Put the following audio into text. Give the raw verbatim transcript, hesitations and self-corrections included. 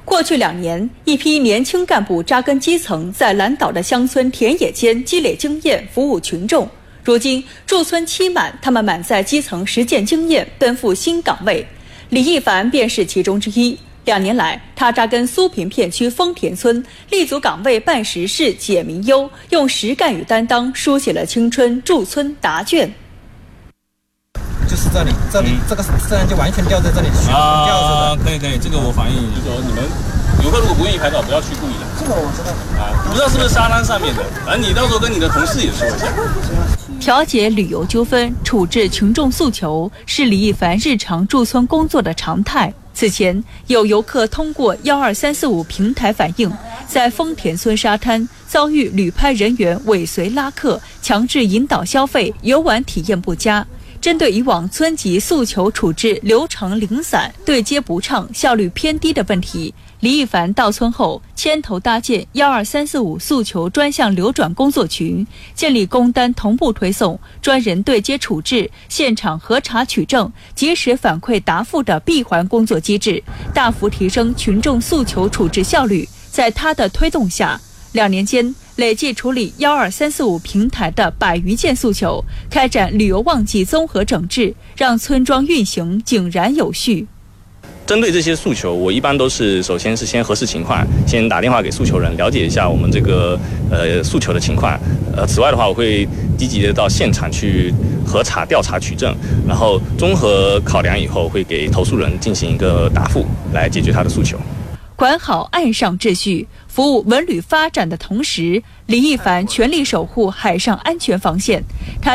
过去两年，一批年轻干部扎根基层，在兰岛的乡村田野间积累经验，服务群众。如今驻村期满，他们满载基层实践经验，奔赴新岗位。李一凡便是其中之一。两年来，他扎根苏坪片区丰田村，立足岗位办实事、解民忧，用实干与担当书写了青春驻村答卷。 就是这里，这里、嗯、这个自然就完全掉在这里去， 啊， 掉着的。 可以可以，这个我反映，就是说你们游客如果不愿意拍照，不要去故意的。 这个我知道。 啊，不知道是不是沙滩上面的，反正你到时候跟你的同事也说一下。 调解旅游纠纷、处置群众诉求是李一凡日常驻村工作的常态。此前，有游客通过幺二三四五平台反映，在丰田村沙滩遭遇旅拍人员尾随拉客，强制引导消费，游玩体验不佳。针对以往村级诉求处置流程零散、对接不畅、效率偏低的问题，李一凡到村后牵头搭建幺二三四五诉求专项流转工作群，建立工单同步推送、专人对接处置、现场核查取证、及时反馈答复的闭环工作机制，大幅提升群众诉求处置效率。在他的推动下，两年间累计处理幺二三四五平台的百余件诉求，开展旅游旺季综合整治，让村庄运行井然有序。 针对这些诉求，我一般都是首先是先核实情况，先打电话给诉求人，了解一下我们这个呃诉求的情况。呃，此外的话，我会积极的到现场去核查、调查、取证，然后综合考量以后，会给投诉人进行一个答复，来解决他的诉求。 管好岸上秩序，服务文旅发展的同时，李一凡全力守护海上安全防线。他